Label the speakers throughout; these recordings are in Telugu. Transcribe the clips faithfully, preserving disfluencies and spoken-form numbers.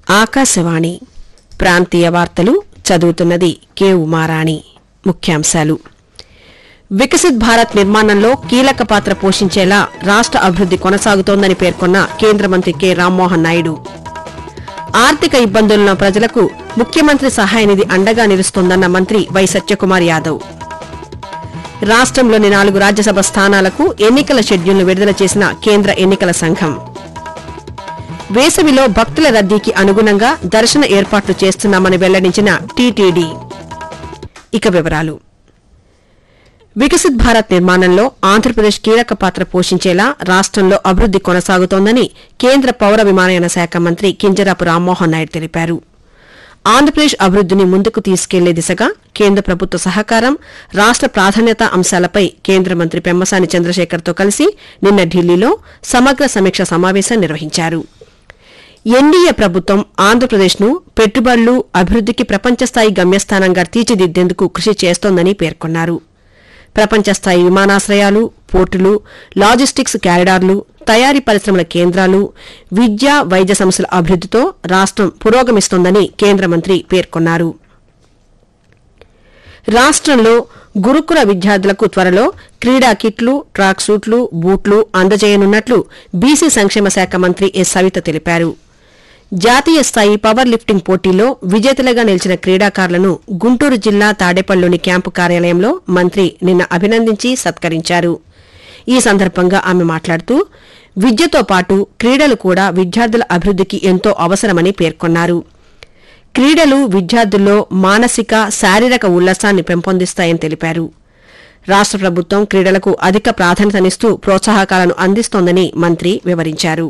Speaker 1: ఆకాశవాణి ప్రాంతీయ వార్తలు చదువుతున్నది కె ఉమారాణి. ముఖ్యాంశాలు: వికసిత్ భారత్ నిర్మాణంలో కీలక పాత్ర పోషించేలా రాష్ట అభివృద్ది కొనసాగుతోందని పేర్కొన్న కేంద్ర మంత్రి కె రామ్మోహన్ నాయుడు. ఆర్థిక ఇబ్బందులున్న ప్రజలకు ముఖ్యమంత్రి సహాయ నిధి అండగా నిలుస్తోందన్న మంత్రి వై సత్యకుమార్ యాదవ్. రాష్టంలోని నాలుగు రాజ్యసభ స్థానాలకు ఎన్నికల షెడ్యూల్ను విడుదల చేసిన కేంద్ర ఎన్నికల సంఘం. వేసవిలో భక్తుల రద్దీకి అనుగుణంగా దర్శన ఏర్పాట్లు చేస్తున్నామని వెల్లడించిన టీటీడీ. ఇక వివరాలు: వికసిత్ భారత్ నిర్మాణంలో ఆంధ్రప్రదేశ్ కీలక పాత్ర పోషించేలా రాష్టంలో అభివృద్ది కొనసాగుతోందని కేంద్ర పౌర విమానయాన శాఖ మంత్రి కింజరాపు రామ్మోహన్ నాయుడు తెలిపారు. ఆంధ్రప్రదేశ్ అభివృద్దిని ముందుకు తీసుకెళ్లే దిశగా కేంద్ర ప్రభుత్వ సహకారం, రాష్ట ప్రాధాన్యతా అంశాలపై కేంద్ర మంత్రి పెమ్మసాని చంద్రశేఖర్తో కలిసి నిన్న ఢిల్లీలో సమగ్ర సమీక్ష సమావేశం నిర్వహించారు. ఎన్డీఏ ప్రభుత్వం ఆంధ్రప్రదేశ్ను పెట్టుబడులు, అభివృద్దికి ప్రపంచస్థాయి గమ్యస్థానంగా తీర్చిదిద్దేందుకు కృషి చేస్తోందని పేర్కొన్నారు. ప్రపంచస్థాయి విమానాశ్రయాలు, పోర్టులు, లాజిస్టిక్స్ కారిడార్లు, తయారీ పరిశ్రమల కేంద్రాలు, విద్య, వైద్య సంస్థల అభివృద్దితో రాష్టం పురోగమిస్తోందని కేంద్ర మంత్రి పేర్కొన్నారు. రాష్టంలో గురుకుల విద్యార్థులకు త్వరలో క్రీడా కిట్లు, ట్రాక్ సూట్లు, బూట్లు అందజేయనున్నట్లు బీసీ సంక్షేమ శాఖ మంత్రి ఎస్ సవిత తెలిపారు. జాతీయ స్థాయి పవర్ లిఫ్టింగ్ పోటీల్లో విజేతలుగా నిలిచిన క్రీడాకారులను గుంటూరు జిల్లా తాడేపల్లిలోని క్యాంపు కార్యాలయంలో మంత్రి నిన్న అభినందించి సత్కరించారు. ఈ సందర్భంగా ఆమె మాట్లాడుతూ విద్యతో పాటు క్రీడలు కూడా విద్యార్థుల అభివృద్దికి ఎంతో అవసరమని పేర్కొన్నారు. క్రీడలు విద్యార్థుల్లో మానసిక, శారీరక ఉల్లాసాన్ని పెంపొందిస్తాయని తెలిపారు. రాష్ట ప్రభుత్వం క్రీడలకు అధిక ప్రాధాన్యతనిస్తూ ప్రోత్సాహకాలను అందిస్తోందని మంత్రి వివరించారు.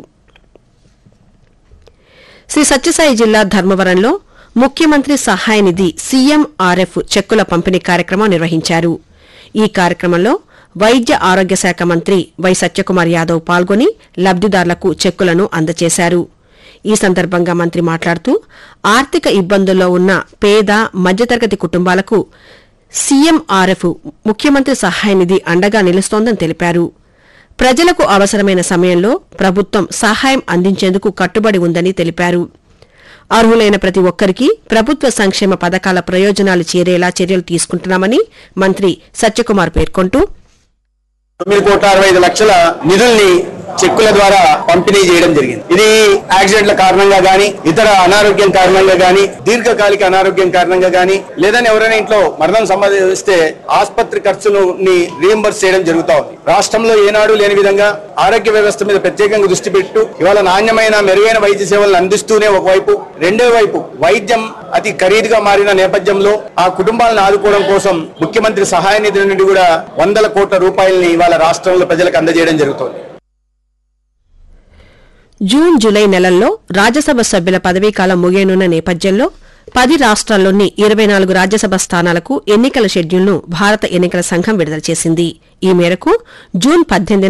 Speaker 1: శ్రీ సత్యసాయి జిల్లా ధర్మవరంలో ముఖ్యమంత్రి సహాయ నిధి సీఎంఆర్ఎఫ్ చెక్కుల పంపిణీ కార్యక్రమం నిర్వహించారు. ఈ కార్యక్రమంలో వైద్య ఆరోగ్య శాఖ మంత్రి వై సత్యకుమార్ యాదవ్ పాల్గొని లబ్దిదారులకు చెక్కులను అందజేశారు. ఈ సందర్భంగా మంత్రి మాట్లాడుతూ ఆర్థిక ఇబ్బందుల్లో ఉన్న పేద, మధ్యతరగతి కుటుంబాలకు సీఎంఆర్ఎఫ్ ముఖ్యమంత్రి సహాయ నిధి అండగా నిలుస్తోందని తెలిపారు. ప్రజలకు అవసరమైన సమయంలో ప్రభుత్వం సహాయం అందించేందుకు కట్టుబడి ఉందని తెలిపారు. అర్హులైన ప్రతి ఒక్కరికి ప్రభుత్వ సంక్షేమ పథకాల ప్రయోజనాలు చేరేలా చర్యలు తీసుకుంటున్నామని మంత్రి సత్యకుమార్ పేర్కొంటూ
Speaker 2: తొమ్మిది కోట్ల అరవై ఐదు లక్షల నిధుల్ని చెక్కుల ద్వారా పంపిణీ చేయడం జరిగింది. ఇది యాక్సిడెంట్ల కారణంగా గానీ, ఇతర అనారోగ్యం కారణంగా గానీ, దీర్ఘకాలిక అనారోగ్యం కారణంగా గానీ, లేదని ఎవరైనా ఇంట్లో మరణం సంభవిస్తే ఆసుపత్రి ఖర్చుని రీఎంబర్స్ చేయడం జరుగుతా ఉంది. రాష్ట్రంలో ఏనాడు లేని విధంగా ఆరోగ్య వ్యవస్థ మీద ప్రత్యేకంగా దృష్టి పెట్టు ఇవాళ నాణ్యమైన, మెరుగైన వైద్య సేవలను అందిస్తూనే ఒకవైపు, రెండో వైపు వైద్యం అతి ఖరీదుగా మారిన నేపథ్యంలో ఆ కుటుంబాలను ఆదుకోవడం కోసం ముఖ్యమంత్రి సహాయ నిధి నుండి కూడా వందల కోట్ల రూపాయలని ఇవాళ రాష్ట్రంలో ప్రజలకు అందజేయడం జరుగుతోంది.
Speaker 1: జూన్, జూలై నెలల్లో రాజ్యసభ సభ్యుల పదవీకాలం ముగియనున్న నేపథ్యంలో పది రాష్ట్రాల్లోని ఇరవై నాలుగు రాజ్యసభ స్థానాలకు ఎన్నికల షెడ్యూల్ను భారత ఎన్నికల సంఘం విడుదల చేసింది. ఈ మేరకు జూన్ పద్దెనిమిది